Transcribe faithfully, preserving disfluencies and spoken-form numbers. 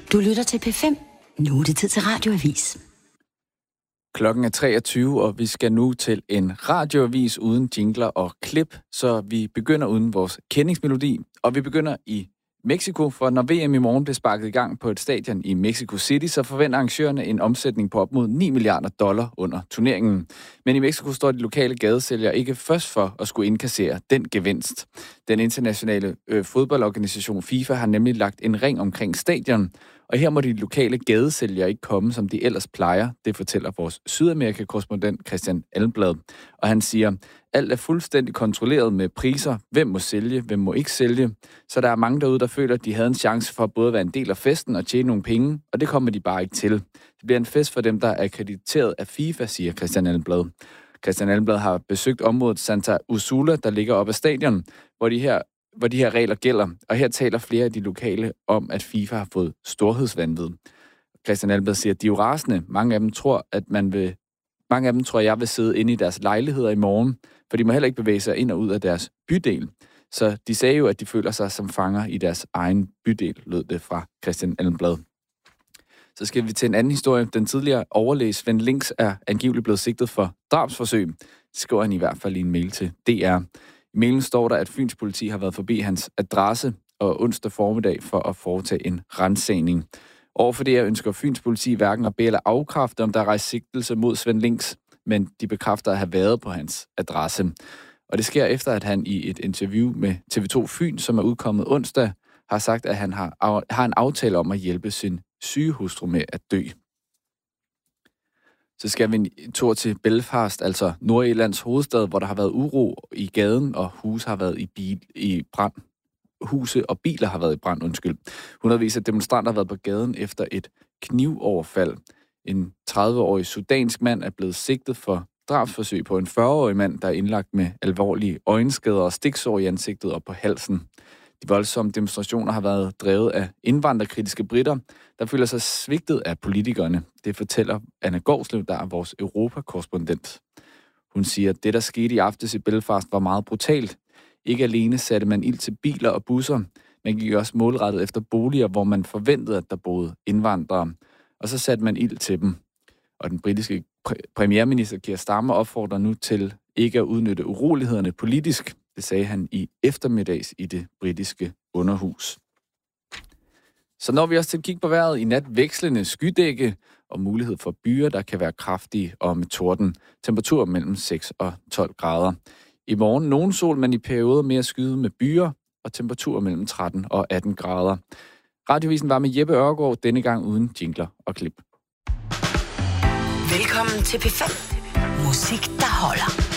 Du lytter til P fem. Nu er det tid til Radioavis. Klokken er treogtyve, og vi skal nu til en radioavis uden jingler og klip, så vi begynder uden vores kendingsmelodi, og vi begynder i Mexico, for når V M i morgen bliver sparket i gang på et stadion i Mexico City, så forventer arrangørerne en omsætning på op mod ni milliarder dollar under turneringen. Men i Mexico står de lokale gadesælgere ikke først for at skulle indkassere den gevinst. Den internationale øh, fodboldorganisation FIFA har nemlig lagt en ring omkring stadion, og her må de lokale gadesælgere ikke komme, som de ellers plejer. Det fortæller vores Sydamerika-korrespondent Christian Almblad. Og han siger, alt er fuldstændig kontrolleret med priser. Hvem må sælge, hvem må ikke sælge. Så der er mange derude, der føler, at de havde en chance for at både være en del af festen og tjene nogle penge, og det kommer de bare ikke til. Det bliver en fest for dem, der er akkrediteret af FIFA, siger Christian Almblad. Christian Almblad har besøgt området Santa Úrsula, der ligger op ad stadion, hvor de her hvor de her regler gælder, og her taler flere af de lokale om, at FIFA har fået storhedsvanvid. Christian Almblad siger, at de er jo rasende. Mange af dem tror, at man vil, mange af dem tror, at jeg vil sidde inde i deres lejligheder i morgen, for de må heller ikke bevæge sig ind og ud af deres bydel. Så de sagde jo, at de føler sig som fanger i deres egen bydel, lød det fra Christian Almblad. Så skal vi til en anden historie. Den tidligere overlæge Svend Links er angiveligt blevet sigtet for drabsforsøg. Det skriver han i hvert fald i en mail til D R. I mailen står der, at Fyns politi har været forbi hans adresse og onsdag formiddag for at foretage en ransagning. Overfor det her ønsker Fyns politi hverken at bede eller afkræfte, om der er rejst sigtelse mod Svend Links, men de bekræfter at have været på hans adresse. Og det sker efter, at han i et interview med T V to Fyn, som er udkommet onsdag, har sagt, at han har, har en aftale om at hjælpe sin syge hustru med at dø. Så skal vi en tur til Belfast, altså Nordirlands hovedstad, hvor der har været uro i gaden, og huse har været i, bil, i brand. Huse og biler har været i brand, undskyld. Hundredvis af demonstranter har været på gaden efter et knivoverfald. En tredive-årig sudansk mand er blevet sigtet for drabsforsøg på en fyrre-årig mand, der er indlagt med alvorlige øjenskader og stiksår i ansigtet og på halsen. De voldsomme demonstrationer har været drevet af indvandrerkritiske britter, der føler sig svigtet af politikerne. Det fortæller Anna Gårdslev, der er vores Europa-korrespondent. Hun siger, at det, der skete i aftes i Belfast, var meget brutalt. Ikke alene satte man ild til biler og busser, man gik også målrettet efter boliger, hvor man forventede, at der boede indvandrere. Og så satte man ild til dem. Og den britiske præ- premierminister Keir Starmer opfordrer nu til ikke at udnytte urolighederne politisk. Det sagde han i eftermiddags i det britiske underhus. Så når vi også til at kigge på vejret i nat, vekslende skydække og mulighed for byer, der kan være kraftige og med torden. Temperatur mellem seks og tolv grader. I morgen nogen sol, men i perioder mere skyde med byer og temperatur mellem tretten og atten grader. Radiovisen var med Jeppe Ørgaard, denne gang uden jingler og klip. Velkommen til P fem. Musik, der holder.